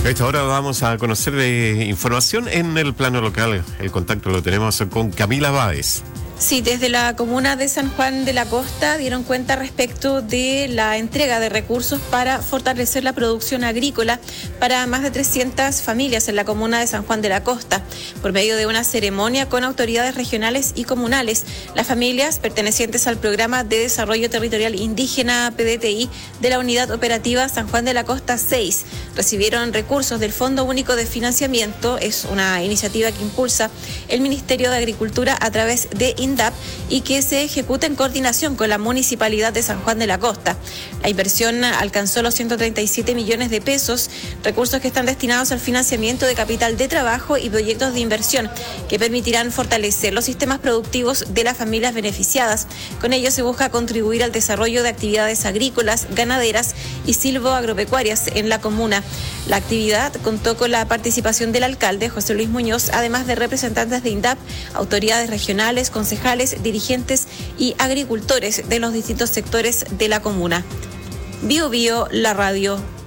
A esta hora vamos a conocer de información en el plano local. El contacto lo tenemos con Camila Báez. Sí, desde la comuna de San Juan de la Costa dieron cuenta respecto de la entrega de recursos para fortalecer la producción agrícola para más de 300 familias en la comuna de San Juan de la Costa. Por medio de una ceremonia con autoridades regionales y comunales, las familias pertenecientes al Programa de Desarrollo Territorial Indígena PDTI de la Unidad Operativa San Juan de la Costa 6 recibieron recursos del Fondo Único de Financiamiento. Es una iniciativa que impulsa el Ministerio de Agricultura a través de INDAP y que se ejecuta en coordinación con la Municipalidad de San Juan de la Costa. La inversión alcanzó los 137 millones de pesos, recursos que están destinados al financiamiento de capital de trabajo y proyectos de inversión que permitirán fortalecer los sistemas productivos de las familias beneficiadas. Con ello se busca contribuir al desarrollo de actividades agrícolas, ganaderas y silvoagropecuarias en la comuna. La actividad contó con la participación del alcalde José Luis Muñoz, además de representantes de INDAP, autoridades regionales, concejales, dirigentes y agricultores de los distintos sectores de la comuna. Bio Bio, la radio.